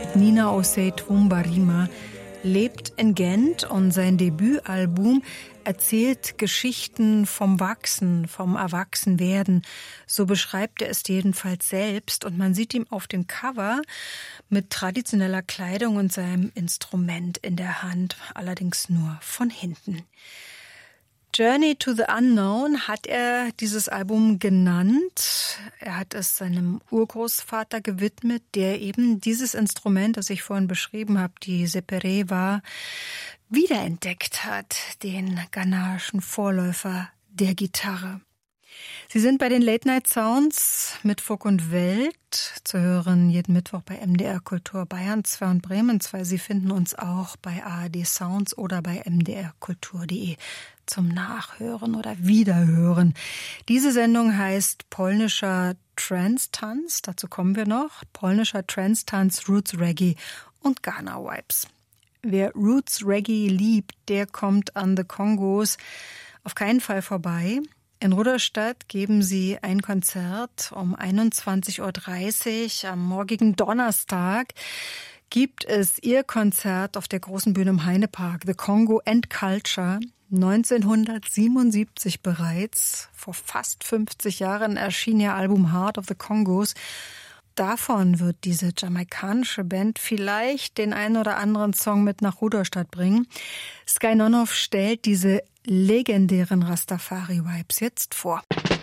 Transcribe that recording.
heißt Nina Osei Twumbarima, lebt in Gent und sein Debütalbum erzählt Geschichten vom Wachsen, vom Erwachsenwerden. So beschreibt er es jedenfalls selbst und man sieht ihn auf dem Cover mit traditioneller Kleidung und seinem Instrument in der Hand, allerdings nur von hinten. Journey to the Unknown hat er dieses Album genannt. Er hat es seinem Urgroßvater gewidmet, der eben dieses Instrument, das ich vorhin beschrieben habe, die Seperewa, wiederentdeckt hat, den ghanaischen Vorläufer der Gitarre. Sie sind bei den Late Night Sounds mit Funk und Welt zu hören, jeden Mittwoch bei MDR Kultur Bayern 2 und Bremen 2. Sie finden uns auch bei ARD Sounds oder bei mdrkultur.de zum Nachhören oder Wiederhören. Diese Sendung heißt Polnischer Trance-Tanz, dazu kommen wir noch. Polnischer Trance-Tanz, Roots Reggae und Ghana Vibes. Wer Roots Reggae liebt, der kommt an the Kongos auf keinen Fall vorbei. In Rudolstadt geben sie ein Konzert um 21.30 Uhr am morgigen Donnerstag. Gibt es ihr Konzert auf der großen Bühne im Heinepark, The Congo and Culture. 1977 bereits, vor fast 50 Jahren, erschien ihr Album Heart of the Congos. Davon wird diese jamaikanische Band vielleicht den einen oder anderen Song mit nach Rudolstadt bringen. Sky Nonhoff stellt diese legendären Rastafari-Vibes jetzt vor.